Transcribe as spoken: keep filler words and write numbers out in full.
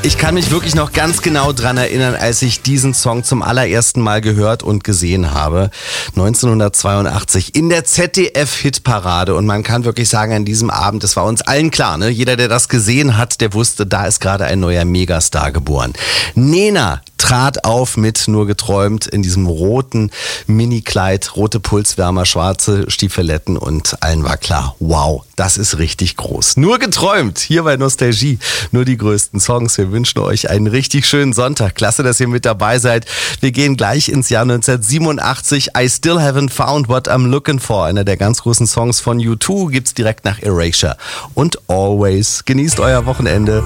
Ich kann mich wirklich noch ganz genau dran erinnern, als ich diesen Song zum allerersten Mal gehört und gesehen habe. neunzehnhundertzweiundachtzig in der Z D F-Hitparade. Und man kann wirklich sagen, an diesem Abend, das war uns allen klar, ne? Jeder, der das gesehen hat, der wusste, da ist gerade ein neuer Megastar geboren. Nena trat auf mit Nur geträumt in diesem roten Minikleid, rote Pulswärmer, schwarze Stiefeletten und allen war klar, wow, das ist richtig groß. Nur geträumt, hier bei Nostalgie, nur die größten Songs. Wir wünschen euch einen richtig schönen Sonntag. Klasse, dass ihr mit dabei seid. Wir gehen gleich ins Jahr neunzehnhundertsiebenundachtzig. I Still Haven't Found What I'm Looking For. Einer der ganz großen Songs von U zwei gibt's direkt nach Erasure. Und Always. Genießt euer Wochenende.